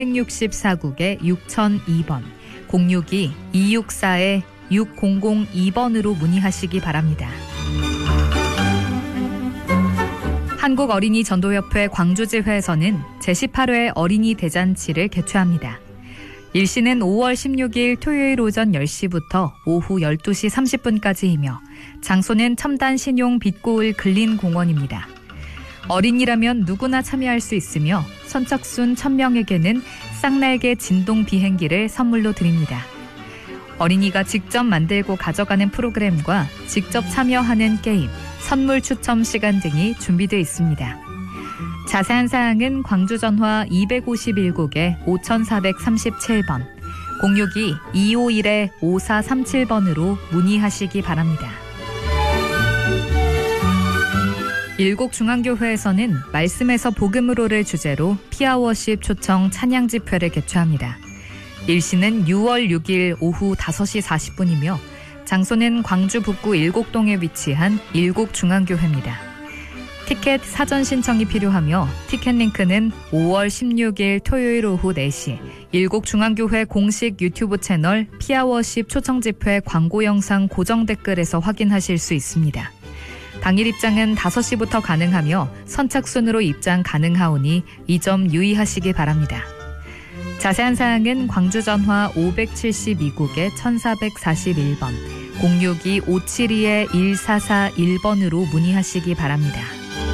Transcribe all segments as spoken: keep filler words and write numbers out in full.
백육십사국에 육천이 번, 공육이 이육사 육공공이 번으로 문의하시기 바랍니다. 한국어린이전도협회 광주지회에서는 제십팔 회 어린이 대잔치를 개최합니다. 일시는 오월 십육일 토요일 오전 열 시부터 오후 열두 시 삼십 분까지이며 장소는 첨단 신용 빛고을 근린공원입니다. 어린이라면 누구나 참여할 수 있으며 선착순 천 명에게는 쌍날개 진동 비행기를 선물로 드립니다. 어린이가 직접 만들고 가져가는 프로그램과 직접 참여하는 게임, 선물 추첨 시간 등이 준비되어 있습니다. 자세한 사항은 광주전화 이백오십일국에 오사삼칠 번, 공육이 이오일 오사삼칠 번으로 문의하시기 바랍니다. 일곡중앙교회에서는 말씀에서 복음으로를 주제로 피아워십 초청 찬양 집회를 개최합니다. 일시는 유월 육일 오후 다섯 시 사십 분이며 장소는 광주 북구 일곡동에 위치한 일곡중앙교회입니다. 티켓 사전 신청이 필요하며 티켓 링크는 오월 십육일 토요일 오후 네 시 일곡중앙교회 공식 유튜브 채널 피아워십 초청집회 광고 영상 고정 댓글에서 확인하실 수 있습니다. 당일 입장은 다섯 시부터 가능하며 선착순으로 입장 가능하오니 이 점 유의하시기 바랍니다. 자세한 사항은 광주전화 오백칠십이국에 천사백사십일 번, 공육이 오칠이 일사사일 번으로 문의하시기 바랍니다.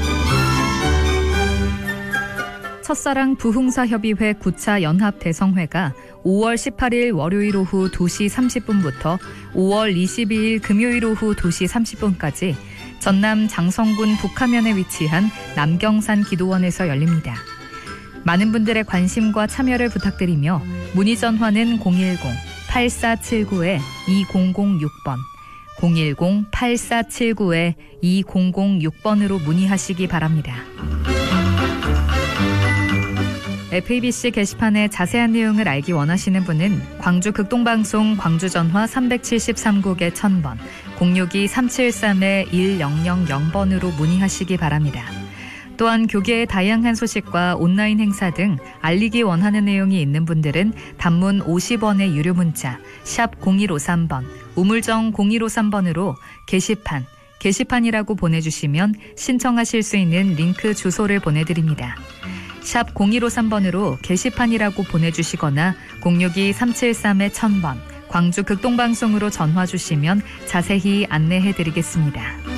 첫사랑 부흥사협의회 구 차 연합대성회가 오월 십팔일 월요일 오후 두 시 삼십 분부터 오월 이십이일 금요일 오후 두 시 삼십 분까지 전남 장성군 북하면에 위치한 남경산 기도원에서 열립니다. 많은 분들의 관심과 참여를 부탁드리며 문의 전화는 공일공 팔사칠구 이공공육 번, 공일공 팔사칠구 이공공육 번으로 문의하시기 바랍니다. 에프이비씨 게시판의 자세한 내용을 알기 원하시는 분은 광주 극동방송 광주전화 삼백칠십삼국에 천 번, 공육이 삼칠삼 일공공공 번으로 문의하시기 바랍니다. 또한 교계의 다양한 소식과 온라인 행사 등 알리기 원하는 내용이 있는 분들은 단문 오십 원의 유료 문자 샵 공일오삼 번, 우물정 공일오삼 번으로 게시판, 게시판이라고 보내주시면 신청하실 수 있는 링크 주소를 보내드립니다. 샵 공일오삼 번으로 게시판이라고 보내주시거나 공육이 삼칠삼 천 번, 광주 극동방송으로 전화 주시면 자세히 안내해드리겠습니다.